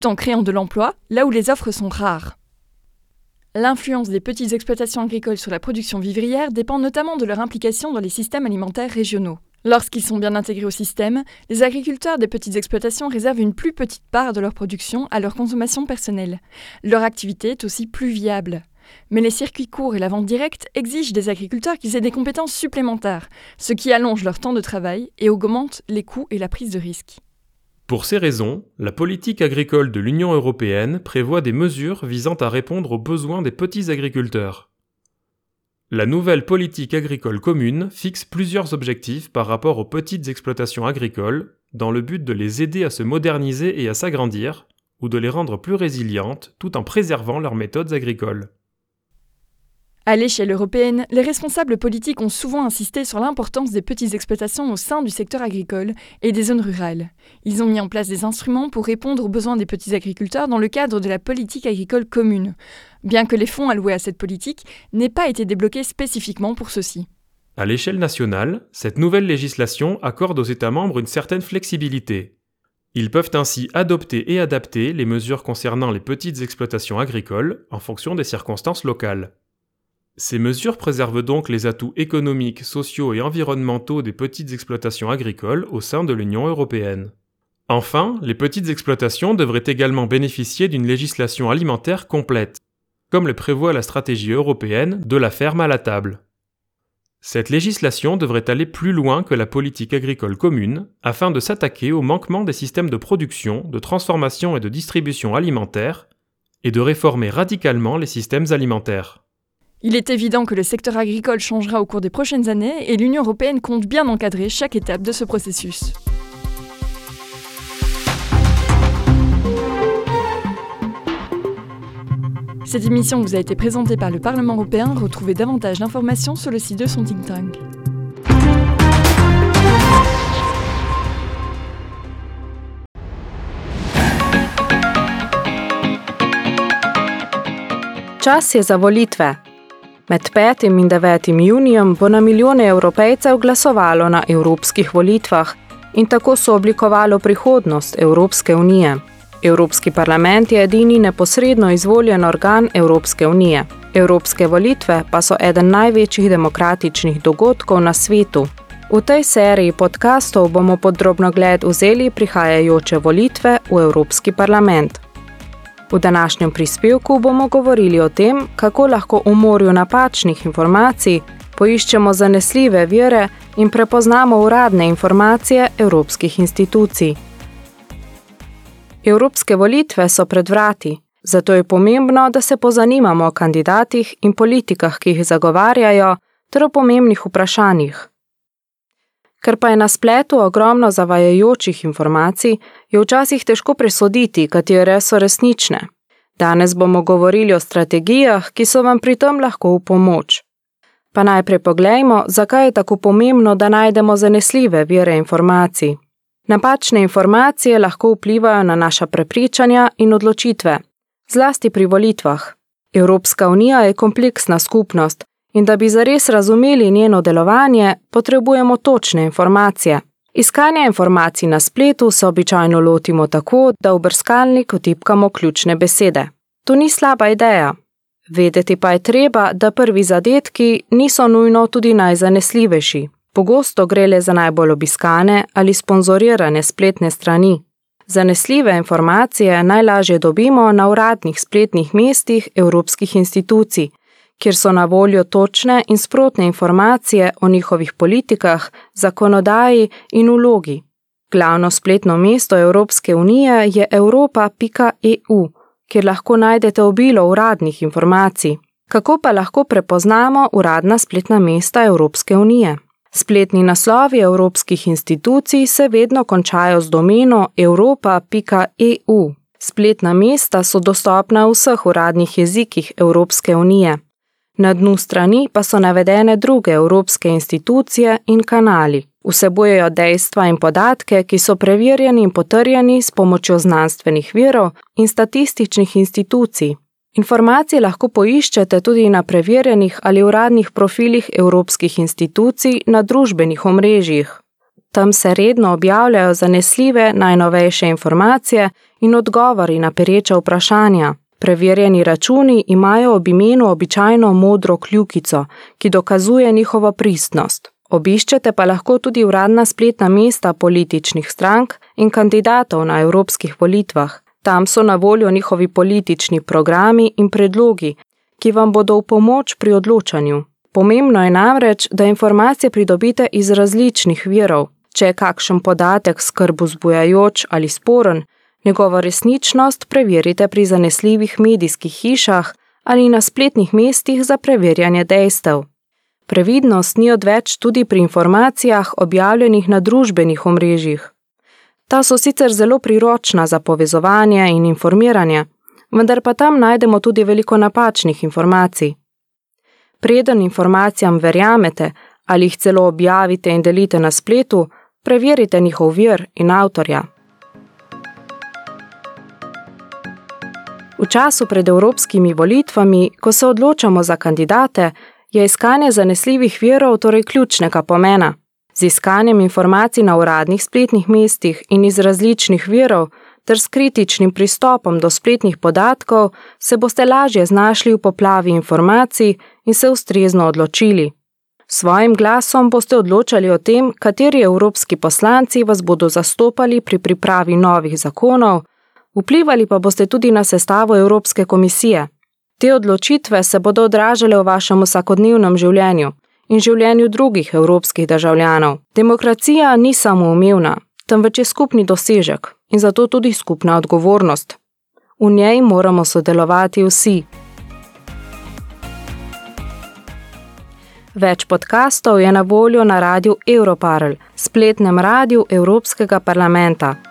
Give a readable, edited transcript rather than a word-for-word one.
tout en créant de l'emploi là où les offres sont rares. L'influence des petites exploitations agricoles sur la production vivrière dépend notamment de leur implication dans les systèmes alimentaires régionaux. Lorsqu'ils sont bien intégrés au système, les agriculteurs des petites exploitations réservent une plus petite part de leur production à leur consommation personnelle. Leur activité est aussi plus viable. Mais les circuits courts et la vente directe exigent des agriculteurs qu'ils aient des compétences supplémentaires, ce qui allonge leur temps de travail et augmente les coûts et la prise de risque. Pour ces raisons, la politique agricole de l'Union européenne prévoit des mesures visant à répondre aux besoins des petits agriculteurs. La nouvelle politique agricole commune fixe plusieurs objectifs par rapport aux petites exploitations agricoles, dans le but de les aider à se moderniser et à s'agrandir, ou de les rendre plus résilientes tout en préservant leurs méthodes agricoles. À l'échelle européenne, les responsables politiques ont souvent insisté sur l'importance des petites exploitations au sein du secteur agricole et des zones rurales. Ils ont mis en place des instruments pour répondre aux besoins des petits agriculteurs dans le cadre de la politique agricole commune, bien que les fonds alloués à cette politique n'aient pas été débloqués spécifiquement pour ceci. À l'échelle nationale, cette nouvelle législation accorde aux États membres une certaine flexibilité. Ils peuvent ainsi adopter et adapter les mesures concernant les petites exploitations agricoles en fonction des circonstances locales. Ces mesures préservent donc les atouts économiques, sociaux et environnementaux des petites exploitations agricoles au sein de l'Union européenne. Enfin, les petites exploitations devraient également bénéficier d'une législation alimentaire complète, comme le prévoit la stratégie européenne de la ferme à la table. Cette législation devrait aller plus loin que la politique agricole commune afin de s'attaquer aux manquements des systèmes de production, de transformation et de distribution alimentaire et de réformer radicalement les systèmes alimentaires. Il est évident que le secteur agricole changera au cours des prochaines années et l'Union européenne compte bien encadrer chaque étape de ce processus. Cette émission vous a été présentée par le Parlement européen. Retrouvez davantage d'informations sur le site de son think tank. Čas je za volitve. Med 5. in 9. junijem bo na milijone Evropejcev glasovalo na evropskih volitvah in tako so oblikovalo prihodnost Evropske unije. Evropski parlament je edini neposredno izvoljen organ Evropske unije. Evropske volitve pa so eden največjih demokratičnih dogodkov na svetu. V tej seriji podcastov bomo pod drobnogled vzeli prihajajoče volitve v Evropski parlament. V današnjem prispevku bomo govorili o tem, kako lahko v morju napačnih informacij poiščemo zanesljive vire in prepoznamo uradne informacije evropskih institucij. Evropske volitve so pred vrati, zato je pomembno, da se pozanimamo o kandidatih in politikah, ki jih zagovarjajo, ter o pomembnih vprašanjih. Ker pa je na spletu ogromno zavajajočih informacij, je včasih težko presoditi, katere so resnične. Danes bomo govorili o strategijah, ki so vam pri tem lahko v pomoč. Pa najprej poglejmo, zakaj je tako pomembno, da najdemo zanesljive vire informacij. Napačne informacije lahko vplivajo na naša prepričanja in odločitve, zlasti pri volitvah. Evropska unija je kompleksna skupnost, in da bi zares razumeli njeno delovanje, potrebujemo točne informacije. Iskanja informacij na spletu se običajno lotimo tako, da v brskalnik vtipkamo ključne besede. To ni slaba ideja. Vedeti pa je treba, da prvi zadetki niso nujno tudi najzanesljivejši. Pogosto gre le za najbolj obiskane ali sponzorirane spletne strani. Zanesljive informacije najlažje dobimo na uradnih spletnih mestih evropskih institucij, kjer so na voljo točne in sprotne informacije o njihovih politikah, zakonodaji in vlogi. Glavno spletno mesto Evropske unije je europa.eu, kjer lahko najdete obilo uradnih informacij. Kako pa lahko prepoznamo uradna spletna mesta Evropske unije? Spletni naslovi evropskih institucij se vedno končajo z domeno europa.eu. Spletna mesta so dostopna v vseh uradnih jezikih Evropske unije. Na dnu strani pa so navedene druge evropske institucije in kanali. Vsebujejo dejstva in podatke, ki so preverjeni in potrjeni s pomočjo znanstvenih virov in statističnih institucij. Informacije lahko poiščete tudi na preverjenih ali uradnih profilih evropskih institucij na družbenih omrežjih. Tam se redno objavljajo zanesljive najnovejše informacije in odgovori na pereča vprašanja. Preverjeni računi imajo ob imenu običajno modro kljukico, ki dokazuje njihovo pristnost. Obiščete pa lahko tudi uradna spletna mesta političnih strank in kandidatov na evropskih volitvah. Tam so na voljo njihovi politični programi in predlogi, ki vam bodo v pomoč pri odločanju. Pomembno je namreč, da informacije pridobite iz različnih virov. Če je kakšen podatek skrb vzbujajoč ali sporen, njegovo resničnost preverite pri zanesljivih medijskih hišah ali na spletnih mestih za preverjanje dejstev. Previdnost ni odveč tudi pri informacijah objavljenih na družbenih omrežjih. Ta so sicer zelo priročna za povezovanje in informiranje, vendar pa tam najdemo tudi veliko napačnih informacij. Preden informacijam verjamete ali jih celo objavite in delite na spletu, preverite njihov vir in avtorja. V času pred evropskimi volitvami, ko se odločamo za kandidate, je iskanje zanesljivih virov torej ključnega pomena. Z iskanjem informacij na uradnih spletnih mestih in iz različnih virov ter s kritičnim pristopom do spletnih podatkov se boste lažje znašli v poplavi informacij in se ustrezno odločili. Svojim glasom boste odločali o tem, kateri evropski poslanci vas bodo zastopali pri pripravi novih zakonov, vplivali pa boste tudi na sestavo Evropske komisije. Te odločitve se bodo odražale v vašem vsakodnevnem življenju in življenju drugih evropskih državljanov. Demokracija ni samoumevna, temveč je skupni dosežek in zato tudi skupna odgovornost. V njej moramo sodelovati vsi. Več podkastov je na voljo na radiu Europarl, spletnem radiu Evropskega parlamenta.